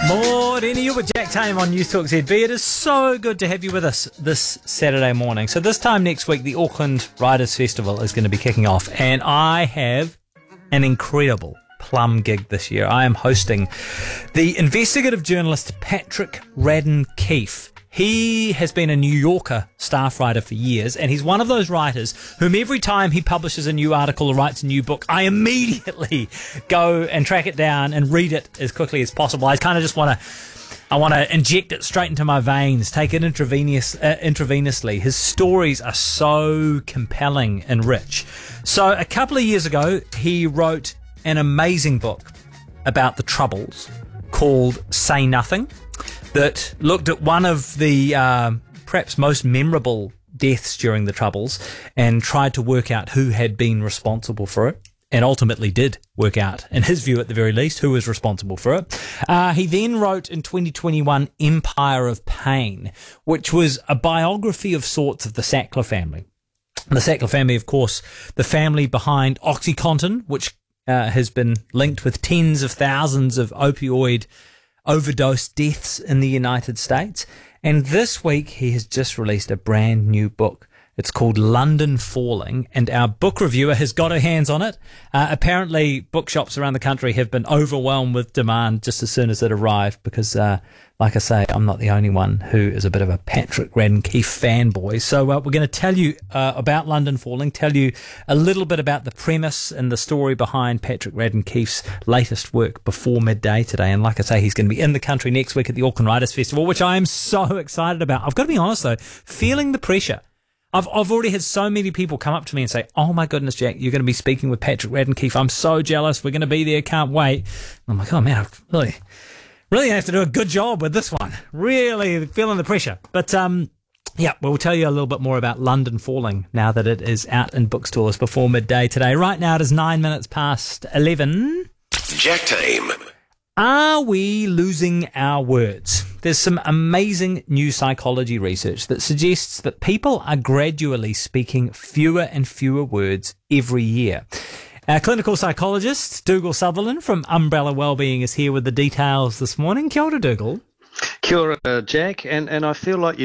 Morning, you with Jack Tame on News Talk ZB. It is so good to have you with us this Saturday morning. So this time next week, the Auckland Writers' Festival is going to be kicking off, and I have an incredible plum gig this year. I am hosting the investigative journalist Patrick Radden-Keefe. He has been a New Yorker staff writer for years, and he's one of those writers whom every time he publishes a new article or writes a new book, I immediately go and track it down and read it as quickly as possible. I kind of just want to inject it straight into my veins, take it intravenously. His stories are so compelling and rich. So a couple of years ago, he wrote an amazing book about the Troubles called Say Nothing, that looked at one of the perhaps most memorable deaths during the Troubles and tried to work out who had been responsible for it, and ultimately did work out, in his view at the very least, who was responsible for it. He then wrote in 2021 Empire of Pain, which was a biography of sorts of the Sackler family. The Sackler family, of course, the family behind OxyContin, which has been linked with tens of thousands of opioid overdose deaths in the United States. And this week he has just released a brand new book. It's called London Falling, and our book reviewer has got her hands on it. Apparently bookshops around the country have been overwhelmed with demand just as soon as it arrived because, like I say, I'm not the only one who is a bit of a Patrick Radden-Keefe fanboy. So we're going to tell you about London Falling, tell you a little bit about the premise and the story behind Patrick Radden-Keefe's latest work before midday today. And like I say, he's going to be in the country next week at the Auckland Writers' Festival, which I am so excited about. I've got to be honest, though, feeling the pressure. I've already had so many people come up to me and say, "Oh my goodness, Jack, you're going to be speaking with Patrick Radden-Keefe. I'm so jealous. We're going to be there. Can't wait." And I'm like, "Oh man, I really have to do a good job with this one. Really feeling the pressure." But yeah, we'll tell you a little bit more about London Falling now that it is out in bookstores before midday today. Right now it is 9 minutes past 11. Jack Tame. Are we losing our words? There's some amazing new psychology research that suggests that people are gradually speaking fewer and fewer words every year. Our clinical psychologist, Dougal Sutherland from Umbrella Wellbeing, is here with the details this morning. Kia ora, Dougal. Kia ora, Jack, and I feel like